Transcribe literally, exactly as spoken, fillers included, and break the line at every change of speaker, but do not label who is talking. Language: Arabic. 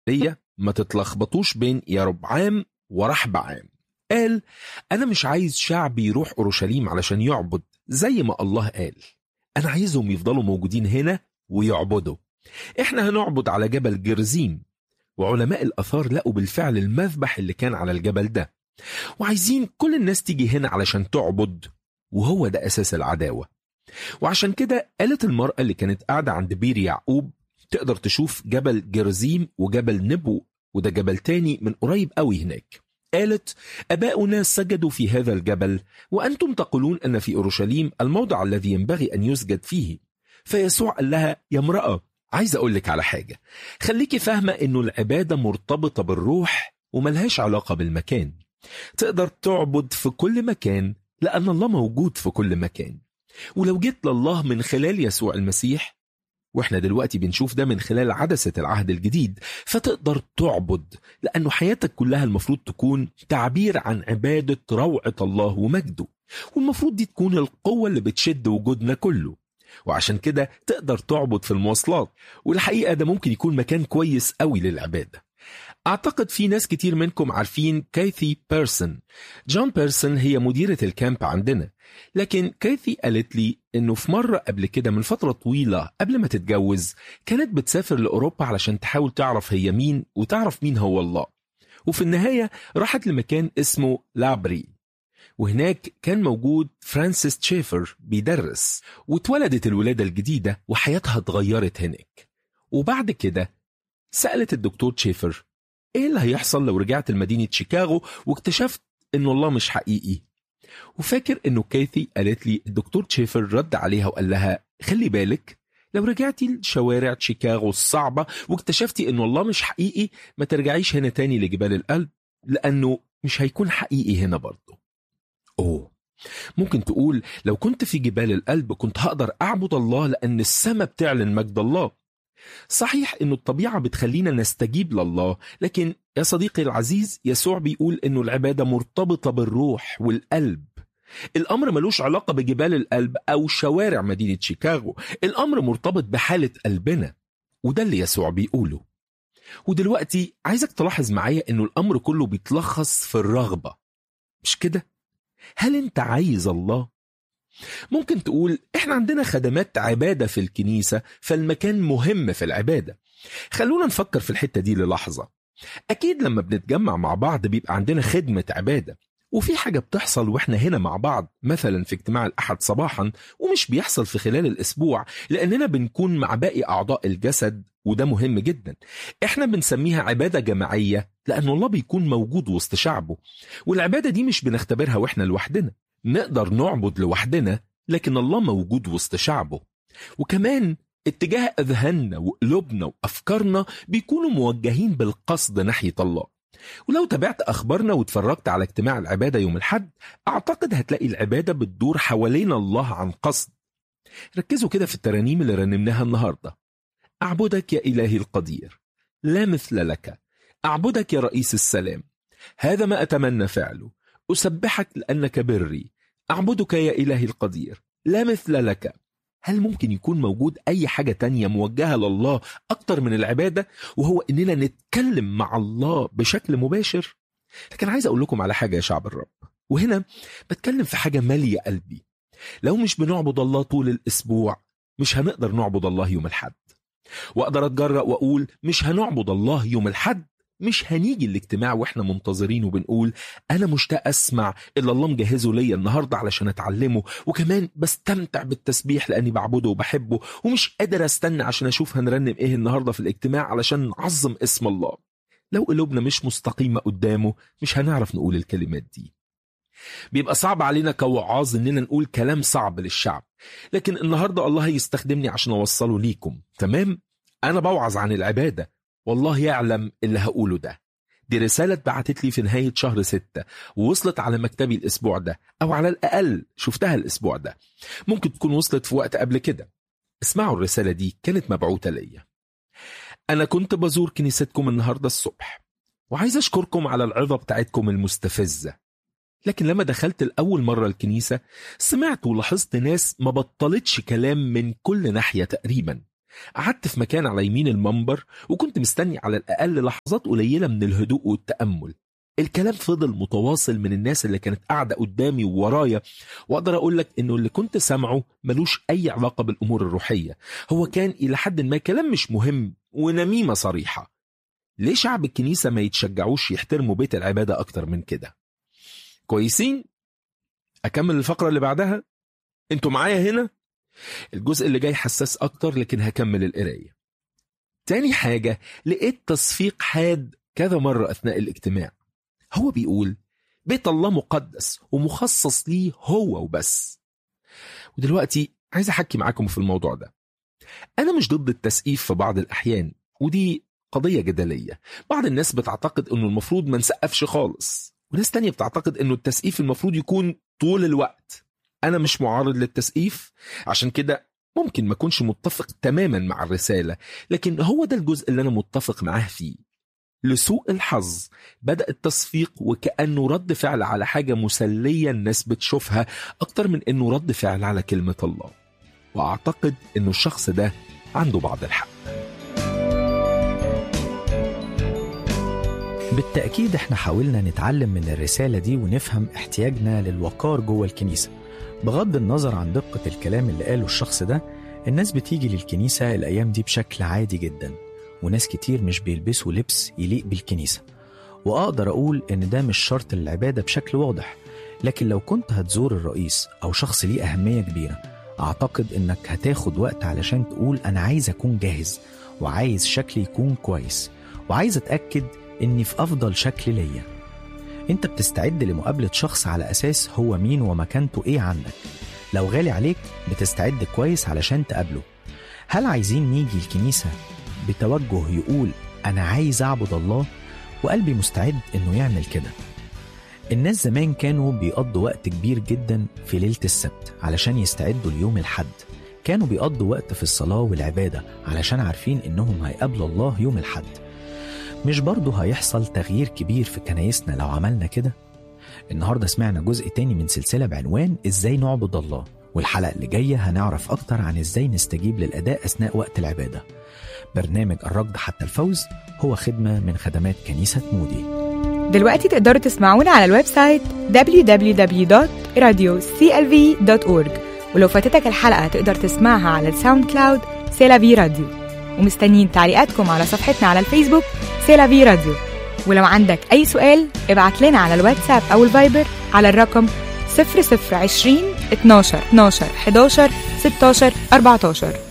ليا ما تتلخبطوش بين يربعام ورحبعام. قال أنا مش عايز شعبي يروح أورشليم علشان يعبد زي ما الله قال، أنا عايزهم يفضلوا موجودين هنا ويعبدوا. إحنا هنعبد على جبل جرزيم، وعلماء الآثار لقوا بالفعل المذبح اللي كان على الجبل ده، وعايزين كل الناس تيجي هنا علشان تعبد، وهو ده أساس العداوة. وعشان كده قالت المرأة اللي كانت قاعدة عند بير يعقوب تقدر تشوف جبل جرزيم وجبل نبو، وده جبل تاني من قريب قوي هناك. قالت أباؤنا سجدوا في هذا الجبل، وأنتم تقولون أن في أورشليم الموضع الذي ينبغي أن يسجد فيه. فيسوع قال لها يا امرأة، عايز أقول لك على حاجة، خليكي فاهمة أنه العبادة مرتبطة بالروح وملهاش علاقة بالمكان. تقدر تعبد في كل مكان لأن الله موجود في كل مكان. ولو جيت لله من خلال يسوع المسيح، واحنا دلوقتي بنشوف ده من خلال عدسة العهد الجديد، فتقدر تعبد لأنه حياتك كلها المفروض تكون تعبير عن عبادة روعة الله ومجده، والمفروض دي تكون القوة اللي بتشد وجودنا كله. وعشان كده تقدر تعبد في المواصلات، والحقيقة ده ممكن يكون مكان كويس قوي للعبادة. أعتقد في ناس كتير منكم عارفين كاثي بيرسون. جون بيرسون هي مديرة الكامب عندنا، لكن كاثي قالت لي إنه في مرة قبل كده من فترة طويلة قبل ما تتجوز كانت بتسافر لأوروبا علشان تحاول تعرف هي مين وتعرف مين هو الله، وفي النهاية راحت لمكان اسمه لابري، وهناك كان موجود فرانسيس تشيفر بيدرس، واتولدت الولادة الجديدة وحياتها اتغيرت هناك. وبعد كده سألت الدكتور تشيفر ايه اللي هيحصل لو رجعت لمدينة شيكاغو واكتشفت انه الله مش حقيقي. وفاكر انه كاثي قالت لي الدكتور تشيفر رد عليها وقال لها خلي بالك، لو رجعتي لشوارع شيكاغو الصعبة واكتشفتي انه الله مش حقيقي، ما ترجعيش هنا تاني لجبال القلب، لانه مش هيكون حقيقي هنا برضه. اوه، ممكن تقول لو كنت في جبال القلب كنت هقدر اعبد الله لان السماء بتعلن مجد الله. صحيح انه الطبيعة بتخلينا نستجيب لله، لكن يا صديقي العزيز يسوع بيقول انه العبادة مرتبطة بالروح والقلب. الامر ملوش علاقة بجبال القلب او شوارع مدينة شيكاغو، الامر مرتبط بحالة قلبنا، وده اللي يسوع بيقوله. ودلوقتي عايزك تلاحظ معايا انه الامر كله بيتلخص في الرغبة، مش كده؟ هل انت عايز الله؟ ممكن تقول احنا عندنا خدمات عبادة في الكنيسة، فالمكان مهم في العبادة. خلونا نفكر في الحتة دي للحظة. اكيد لما بنتجمع مع بعض بيبقى عندنا خدمة عبادة، وفي حاجة بتحصل واحنا هنا مع بعض، مثلا في اجتماع الأحد صباحا، ومش بيحصل في خلال الأسبوع لأننا بنكون مع باقي أعضاء الجسد، وده مهم جدا. احنا بنسميها عبادة جماعية لأن الله بيكون موجود وسط شعبه، والعبادة دي مش بنختبرها واحنا لوحدنا. نقدر نعبد لوحدنا لكن الله موجود وسط شعبه. وكمان اتجاه أذهاننا وقلوبنا وأفكارنا بيكونوا موجهين بالقصد ناحية الله. ولو تابعت أخبارنا واتفرجت على اجتماع العبادة يوم الحد، أعتقد هتلاقي العبادة بتدور حوالين الله عن قصد. ركزوا كده في الترانيم اللي رنمناها النهاردة. أعبدك يا إلهي القدير، لا مثل لك، أعبدك يا رئيس السلام، هذا ما أتمنى فعله، أسبحك لأنك بري، أعبدك يا إلهي القدير، لا مثل لك. هل ممكن يكون موجود أي حاجة تانية موجهة لله أكتر من العبادة، وهو إننا نتكلم مع الله بشكل مباشر؟ لكن عايز أقول لكم على حاجة يا شعب الرب، وهنا بتكلم في حاجة مالية قلبي. لو مش بنعبد الله طول الأسبوع مش هنقدر نعبد الله يوم الحد. وأقدر أتجرأ وأقول مش هنعبد الله يوم الحد، مش هنيجي الاجتماع واحنا منتظرين وبنقول انا مشتاق اسمع اللي الله مجهزه ليا النهارده علشان اتعلمه، وكمان بستمتع بالتسبيح لاني بعبده وبحبه، ومش قادر استنى عشان اشوف هنرنم ايه النهارده في الاجتماع علشان نعظم اسم الله. لو قلوبنا مش مستقيمة قدامه مش هنعرف نقول الكلمات دي. بيبقى صعب علينا كوعاظ اننا نقول كلام صعب للشعب، لكن النهارده الله يستخدمني عشان اوصله ليكم. تمام؟ انا بوعظ عن العبادة، والله يعلم اللي هقوله ده. دي رسالة بعتت لي في نهاية شهر ستة ووصلت على مكتبي الأسبوع ده، أو على الأقل شفتها الأسبوع ده. ممكن تكون وصلت في وقت قبل كده. اسمعوا الرسالة دي، كانت مبعوثة ليا. أنا كنت بزور كنيستكم النهاردة الصبح، وعايز أشكركم على العظة بتاعتكم المستفزة. لكن لما دخلت الأول مرة الكنيسة سمعت ولاحظت ناس ما بطلتش كلام من كل ناحية تقريبا. قعدت في مكان على يمين المنبر وكنت مستني على الأقل لحظات قليلة من الهدوء والتأمل. الكلام فضل متواصل من الناس اللي كانت قاعدة قدامي وورايا، وأقدر أقول لك إنه اللي كنت سامعه ملوش أي علاقة بالأمور الروحية، هو كان إلى حد ما كلام مش مهم ونميمة صريحة. ليه شعب الكنيسة ما يتشجعوش يحترموا بيت العبادة أكتر من كده؟ كويسين؟ أكمل الفقرة اللي بعدها؟ انتوا معايا هنا؟ الجزء اللي جاي حساس أكتر، لكن هكمل القراية. تاني حاجة، لقيت تصفيق حاد كذا مرة أثناء الاجتماع. هو بيقول بيت الله مقدس ومخصص ليه هو وبس. ودلوقتي عايز أحكي معاكم في الموضوع ده. أنا مش ضد التسقيف في بعض الأحيان، ودي قضية جدلية. بعض الناس بتعتقد أنه المفروض ما نسقفش خالص، وناس تانية بتعتقد أنه التسقيف المفروض يكون طول الوقت. أنا مش معارض للتسقيف، عشان كده ممكن ما كنش متفق تماما مع الرسالة، لكن هو ده الجزء اللي أنا متفق معاه فيه. لسوء الحظ بدأ التصفيق وكأنه رد فعل على حاجة مسلية الناس بتشوفها أكتر من أنه رد فعل على كلمة الله، وأعتقد أنه الشخص ده عنده بعض الحق.
بالتأكيد احنا حاولنا نتعلم من الرسالة دي ونفهم احتياجنا للوقار جوه الكنيسة. بغض النظر عن دقة الكلام اللي قاله الشخص ده، الناس بتيجي للكنيسة الأيام دي بشكل عادي جدا، وناس كتير مش بيلبسوا لبس يليق بالكنيسة. وأقدر أقول إن ده مش شرط للعبادة بشكل واضح، لكن لو كنت هتزور الرئيس أو شخص ليه أهمية كبيرة، أعتقد إنك هتاخد وقت علشان تقول أنا عايز أكون جاهز، وعايز شكلي يكون كويس، وعايز أتأكد إني في أفضل شكل ليا. أنت بتستعد لمقابلة شخص على أساس هو مين ومكانته إيه عندك. لو غالي عليك بتستعد كويس علشان تقابله. هل عايزين نيجي الكنيسة بتوجه يقول أنا عايز أعبد الله وقلبي مستعد إنه يعمل كده؟ الناس زمان كانوا بيقضوا وقت كبير جدا في ليلة السبت علشان يستعدوا ليوم الحد. كانوا بيقضوا وقت في الصلاة والعبادة علشان عارفين إنهم هيقابلوا الله يوم الحد. مش برضو هيحصل تغيير كبير في كنايسنا لو عملنا كده؟ النهاردة سمعنا جزء تاني من سلسلة بعنوان إزاي نعبد الله، والحلقة اللي جاية هنعرف أكتر عن إزاي نستجيب للأداء أثناء وقت العبادة. برنامج الركض حتى الفوز هو خدمة من خدمات كنيسة مودي.
دلوقتي تقدروا تسمعونا على الويب سايت دبليو دبليو دبليو دوت راديو سي ال في دوت أورج، ولو فاتتك الحلقة تقدر تسمعها على الساوند كلاود سيلافي راديو. ومستنيين تعليقاتكم على صفحتنا على الفيسبوك سيلافي راديو. ولو عندك أي سؤال ابعت لنا على الواتساب أو الفايبر على الرقم صفر صفر عشرين اتناشر اتناشر حداشر ستاشر أربعتاشر.